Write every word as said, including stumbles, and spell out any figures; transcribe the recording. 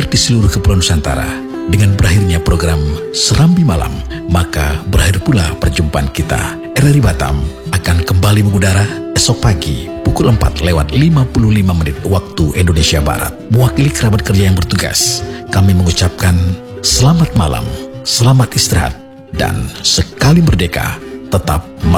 di seluruh Kepulauan Nusantara. Dengan berakhirnya program Serambi Malam, maka berakhir pula perjumpaan kita. R R I Batam akan kembali mengudara esok pagi pukul empat lewat lima puluh lima menit waktu Indonesia Barat. Mewakili kerabat kerja yang bertugas, kami mengucapkan selamat malam, selamat istirahat, dan sekali merdeka, tetap merdeka.